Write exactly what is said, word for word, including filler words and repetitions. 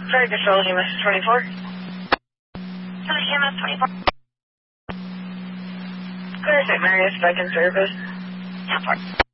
Sorry, Control, E M S twenty-four. Sorry, E M S twenty-four. Clear Saint Mary's, back in service. Yeah,